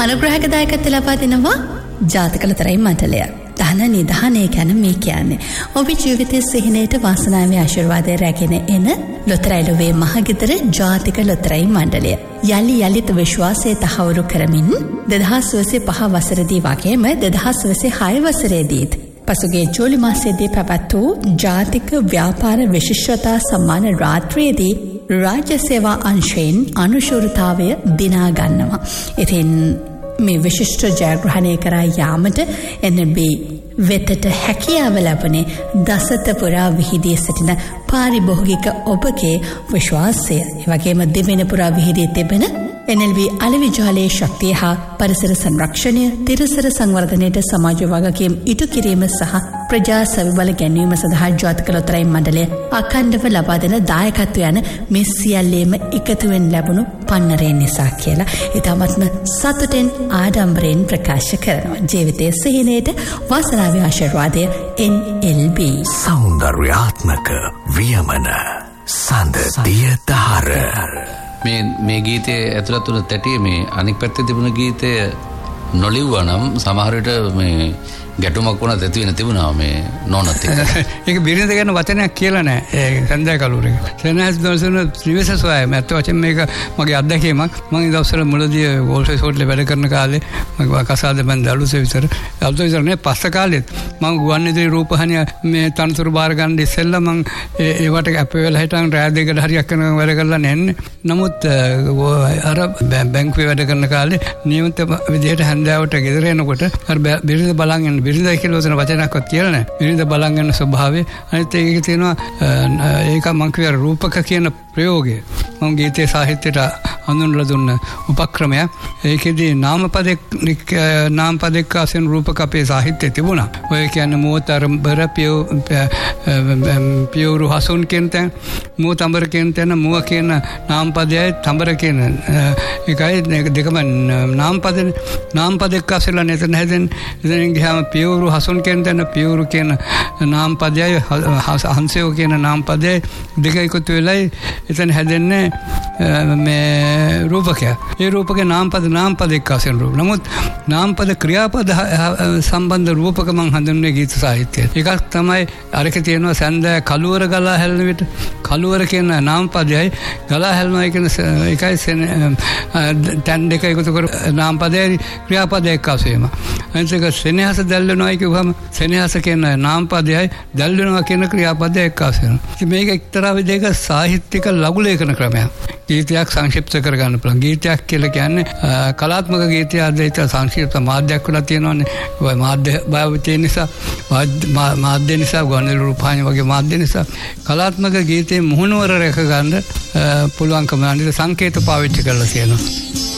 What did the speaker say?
අනුග්‍රහක දායකත්වය ලබා දෙනවා ජාතක ලොතරැයි මණ්ඩලය. ධන නිධානය ගැන මේ කියන්නේ. ඔබේ ජීවිතයේ සිහිනයට වාසනාවේ ආශිර්වාදය රැගෙන එන ලොතරැයිලුවේ මහගෙදර ජාතික ලොතරැයි මණ්ඩලය. යලි යලිත් විශ්වාසය තහවුරු කරමින් 2025 වසරදී වගේම 2026 වසරේදීත් පසුගිය ජූලි මාසයේදී පැවැත් වූ ජාතික ව්‍යාපාර විශිෂ්ටතා සම්මාන රාත්‍රියේදී රාජ්‍ය සේවා අංශයෙන් අනුශූරතාවය දිනා ගන්නවා. ඉතින් මේ විශිෂ්ට ජයග්‍රහණය කරා යාමට NLB වෙතට හැකියාව ලැබුණේ දසත පුරා විහිදී සිටින පාරිභෝගික ඔබගේ විශ්වාසය. ඒ වගේම දෙවෙනි පුරා විහිදී තිබෙන NLB අලෙවිජාලයේ ශක්තිය හා පරිසර සංරක්ෂණය, තිරසර සංවර්ධනයට සමාජ වගකීම් ඉටු කිරීම සහ ප්‍රජා සවිබල ගැන්වීම සඳහා ජාතික ලොතරැයි මණ්ඩලය අඛණ්ඩව ලබා දෙන දායකත්වය යන මේ සියල්ලේම එකතුවෙන් ලැබුණු පන්නරේ නිසා කියලා ඉතාමත්ම සතුටෙන් ආඩම්බරයෙන් ප්‍රකාශ කරනවා. ජීවිතයේ සිහිනයට වාසනාවේ ආශිර්වාදය NLB. සෞන්දර්යාත්මක වියමන සඳ දිය දහර. මේ ගීතයේ ඇතුළත් වුණ තැටිය මේ අනික් පැත්තේ තිබුණ ගීතය නොලිව්වා නම් සමහර විට මේ ගැටුමක් වුණත් ඇති වෙන තිබුණා මේ නෝනත් එක්ක. ඒක බිරිඳ ගැන වචනයක් කියලා නෑ. ඒ සන්දය කලුර එක. සෙනහස් දවසන ත්‍රිවිධ සොයයි මැත්ත වචන මේක මගේ අත්දැකීමක්. මම ඒ දවස්වල මුලදී වෝල්ෆේස් හෝටලේ වැඩ කරන කාලේ මම කසාද බඳ අලුතේ විතර නේ පස්ස කාලෙත් මම ගුවන්විදුලි රූපවාහිනිය මේ තනතුරු බාර ගන්න ඉස්සෙල්ලා මම ඒවට අපේ වෙලා හිටන් රාය දෙකට හරියක් කරන වැඩ කරලා නැන්නේ. නමුත් අර බැංකුවේ වැඩ කරන කාලේ නියමිත විදිහට හැන්දෑවට ගෙදර එනකොට අර බිරිඳ බලන් බිරිඳයි කියලා උතන වචනයක්වත් කියලා නැහැ. බිරිඳ බලන් යන ස්වභාවය. අනිත් ඒකේ තියෙනවා ඒක මම කියව රූපක කියන ප්‍රයෝගය. මම ගීතයේ සාහිත්‍යයට හඳුන්වලා දුන්න උපක්‍රමයක්. ඒකෙදී නාමපදෙක් වශයෙන් රූපක අපේ සාහිත්‍යයේ තිබුණා. ඔය කියන්නේ මෝතරම්බර පියවරු හසුන් කියන තැන, මෝතම්බර කියන තැන මුව කියන නාමපදයයි තඹර කියන එකයි දෙකම නාමපදෙක් වශයෙන් නේතන හැදෙන. ඉතින් ගියාම පියවරු හසුන් කියන තැන පියවරු කියන නාමපදයයි හංසයෝ කියන නාමපදයයි දෙක එකතු වෙලයි එතන හැදෙන්නේ මේ රූපකය. ඒ රූපකේ නාමපද එක්ක වශයෙන් රූප. නමුත් නාමපද ක්‍රියාපද සම්බන්ධ රූපක මම හඳුන්වන්නේ ගීත සාහිත්‍යයේ. එකක් තමයි අරක තියෙනවා සඳ කලුවර ගලා හැලෙන විට කලුවර කියන නාමපදයයි ගලා හැලෙනවා කියන එකයි තැන් දෙක එකතු කර නාමපදයයි ක්‍රියාපද එක්ක වශයෙන්. අනිත් සෙනෙහස දැල් වෙනවා කියවම සෙනෙහස කියන නාමපදයයි දැල් වෙනවා කියන ක්‍රියාපදය එක්ක වශයෙන්. මේක එක්තරා විදිහක සාහිත්‍යික ලඝු ලේඛන ක්‍රමයක්. ගීතයක් සංක්ෂිප්ත කරගන්න පුළුවන්. ගීතයක් කියලා කියන්නේ කලාත්මක ගීතය ආදේත සංක්ෂිප්ත මාධ්‍යයක් වල තියෙනවානේ. ඔය මාධ්‍ය භාවිතය නිසා මාධ්‍ය නිසා ගුවන්විදුලි රූපවාහිනිය වගේ මාධ්‍ය නිසා කලාත්මක ගීතේ මුහුණුවර රැක ගන්න පුළුවන්කම අනිත් සංකේත පාවිච්චි කරලා තියෙනවා.